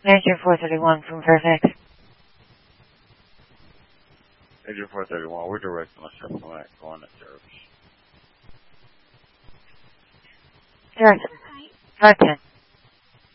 Manager 431 from Fairfax. Agent 431, we're directing myself from that going to service. Direct. 510.